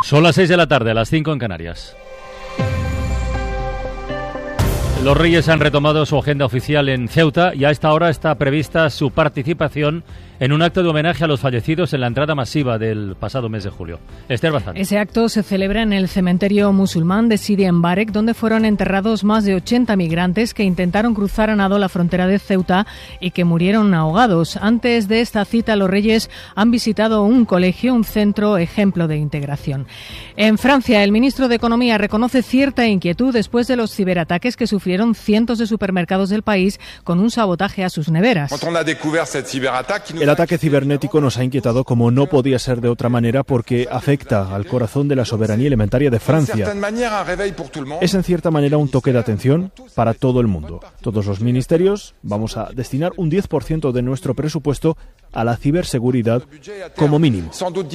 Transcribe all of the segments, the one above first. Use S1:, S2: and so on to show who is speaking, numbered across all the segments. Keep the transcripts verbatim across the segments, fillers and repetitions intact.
S1: Son las seis de la tarde, a las cinco en Canarias. Los Reyes han retomado su agenda oficial en Ceuta y a esta hora está prevista su participación en un acto de homenaje a los fallecidos en la entrada masiva del pasado mes de julio. Esther Bazán.
S2: Ese acto se celebra en el cementerio musulmán de Sidi Mbarek, donde fueron enterrados más de ochenta migrantes que intentaron cruzar a nado la frontera de Ceuta y que murieron ahogados. Antes de esta cita, los Reyes han visitado un colegio, un centro ejemplo de integración. En Francia, el ministro de Economía reconoce cierta inquietud después de los ciberataques que sufrieron cientos de supermercados del país con un sabotaje a sus neveras.
S3: El ataque cibernético nos ha inquietado como no podía ser de otra manera porque afecta al corazón de la soberanía alimentaria de Francia. Es en cierta manera un toque de atención para todo el mundo. Todos los ministerios vamos a destinar un diez por ciento de nuestro presupuesto a la ciberseguridad como mínimo.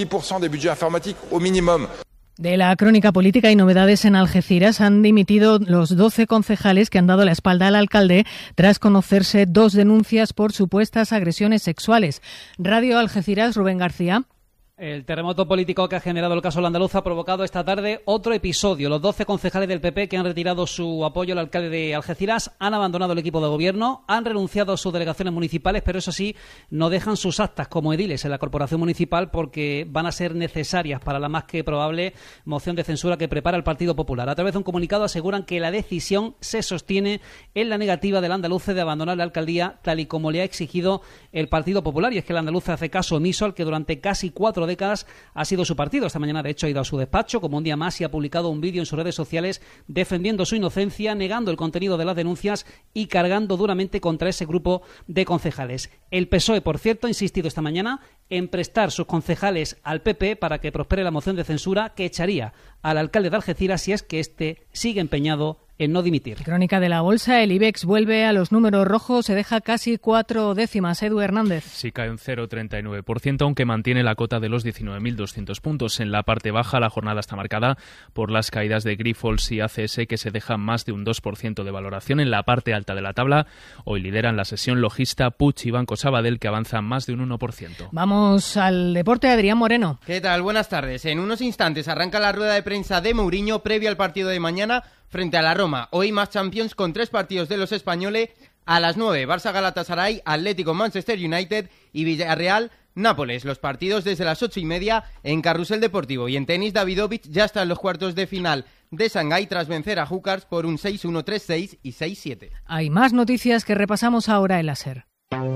S2: De la crónica política y novedades en Algeciras, han dimitido los doce concejales que han dado la espalda al alcalde tras conocerse dos denuncias por supuestas agresiones sexuales. Radio Algeciras, Rubén García.
S4: El terremoto político que ha generado el caso La Andaluza ha provocado esta tarde otro episodio. Los doce concejales del P P que han retirado su apoyo al alcalde de Algeciras han abandonado el equipo de gobierno, han renunciado a sus delegaciones municipales, pero eso sí, no dejan sus actas como ediles en la corporación municipal porque van a ser necesarias para la más que probable moción de censura que prepara el Partido Popular. A través de un comunicado aseguran que la decisión se sostiene en la negativa del andaluce de abandonar la alcaldía tal y como le ha exigido el Partido Popular. Y es que el andaluce hace caso omiso al que durante casi cuatro décadas ha sido su partido. Esta mañana, de hecho, ha ido a su despacho como un día más y ha publicado un vídeo en sus redes sociales defendiendo su inocencia, negando el contenido de las denuncias y cargando duramente contra ese grupo de concejales. El P S O E, por cierto, ha insistido esta mañana en prestar sus concejales al P P para que prospere la moción de censura que echaría al alcalde de Algeciras si es que éste sigue empeñado en no dimitir.
S2: Crónica de la bolsa, el IBEX vuelve a los números rojos, se deja casi cuatro décimas. Edu Hernández.
S5: Sí, cae un cero coma treinta y nueve por ciento, aunque mantiene la cota de los diecinueve mil doscientos puntos. En la parte baja, la jornada está marcada por las caídas de Grifols y A C S, que se dejan más de un dos por ciento de valoración. En la parte alta de la tabla, hoy lideran la sesión logista Puig y Banco Sabadell, que avanzan más de un uno por ciento.
S2: Vamos al deporte, Adrián Moreno.
S6: ¿Qué tal? Buenas tardes. En unos instantes arranca la rueda de prensa de Mourinho previa al partido de mañana frente a la Roma. Hoy más Champions con tres partidos de los españoles. A las nueve, Barça-Galatasaray, Atlético-Manchester United y Villarreal-Nápoles. Los partidos desde las ocho y media en Carrusel Deportivo. Y en tenis, Davidovich ya está en los cuartos de final de Shanghái tras vencer a Húcars por un seis uno, tres seis y seis siete.
S2: Hay más noticias que repasamos ahora en la SER.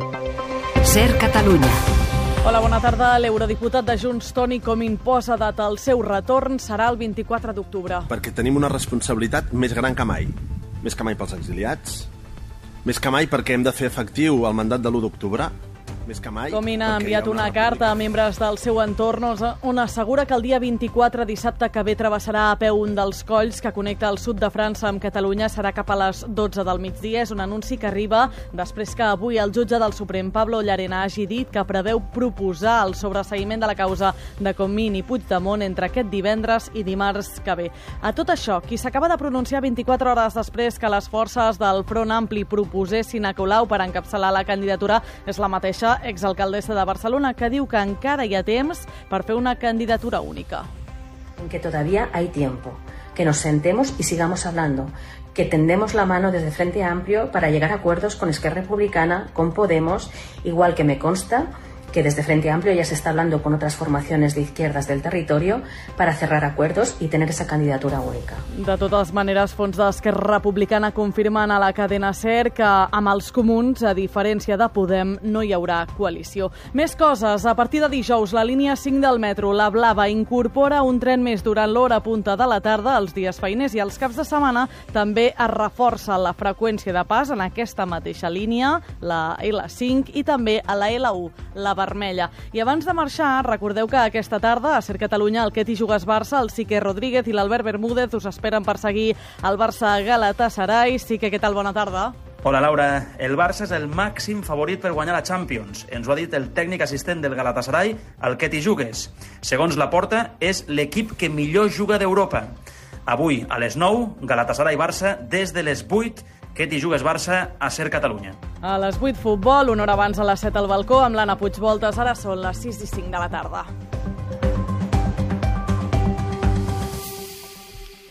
S7: SER Catalunya.
S8: Hola, bona tarda. L'eurodiputat de Junts, Toni Comín, posa data al seu retorn. Serà el vint-i-quatre d'octubre.
S9: Perquè tenim una responsabilitat més gran que mai. Més que mai pels exiliats, més que mai perquè hem de fer efectiu el mandat de l'u d'octubre, més que mai...
S8: Comín ha enviat una carta a membres del seu entorn on assegura que el dia vint-i-quatre, dissabte que ve, travessarà a peu un dels colls que connecta el sud de França amb Catalunya. Serà cap a les dotze del migdia. És un anunci que arriba després que avui el jutge del Suprem, Pablo Llarena, hagi dit que preveu proposar el sobreseïment de la causa de Comín i Puigdemont entre aquest divendres i dimarts que ve. A tot això, qui s'acaba de pronunciar vint-i-quatre hores després que les forces del Front Ampli proposessin a Colau per encapçalar la candidatura és la mateixa exalcaldessa de Barcelona, que diu que encara hi ha temps per fer una candidatura única.
S10: En que todavía hay tiempo, que nos sentemos y sigamos hablando, que tendemos la mano desde Frente Amplio para llegar a acuerdos con Esquerra Republicana, con Podemos, igual que me consta que desde Frente Amplio ya se está hablando con otras formaciones de izquierdas del territorio para cerrar acuerdos y tener esa candidatura única.
S8: De totes maneres, fons d'Esquerra Republicana confirmen a la cadena SER que amb els comuns, a diferència de Podem, no hi haurà coalició. Més coses. A partir de dijous, la línia cinc del metro, la Blava, incorpora un tren més durant l'hora punta de la tarda, els dies feiners i els caps de setmana. També es reforça la freqüència de pas en aquesta mateixa línia, la L cinc, i també a la L u, la vermella. I abans de marxar, recordeu que aquesta tarda a SER Catalunya el Què t'hi jugues Barça, el Sique Rodríguez i l'Albert Bermúdez us esperen per seguir el Barça Galatasaray. Sique, què tal? Bona tarda.
S11: Hola, Laura. El Barça és el màxim favorit per guanyar la Champions. Ens ho ha dit el tècnic assistent del Galatasaray, el Què t'hi jugues. Segons la Porta, és l'equip que millor juga d'Europa. Avui, a les nou, Galatasaray-Barça, des de les vuit, Què t'hi jugues Barça a SER Catalunya.
S8: A les vuit futbol, una hora abans a les set al balcó amb l'Anna Puigvoltes. Ara són les sis i cinc de la tarda.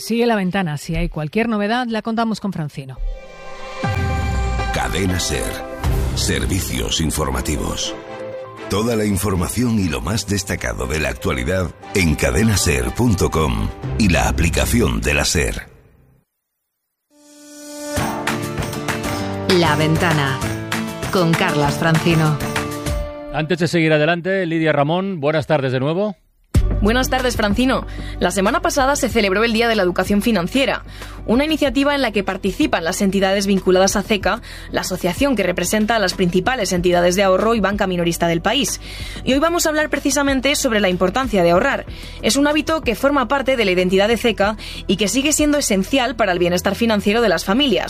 S2: Sigue La Ventana. Si hay cualquier novedad, la contamos con Francino.
S12: Cadena SER. Servicios informativos. Toda la información y lo más destacado de la actualidad en cadena ser punto com y la aplicación de la SER.
S7: La Ventana con Carlas Francino.
S1: Antes de seguir adelante, Lidia Ramón, buenas tardes de nuevo.
S13: Buenas tardes, Francino. La semana pasada se celebró el Día de la Educación Financiera, una iniciativa en la que participan las entidades vinculadas a CECA, la asociación que representa a las principales entidades de ahorro y banca minorista del país. Y hoy vamos a hablar precisamente sobre la importancia de ahorrar. Es un hábito que forma parte de la identidad de CECA y que sigue siendo esencial para el bienestar financiero de las familias.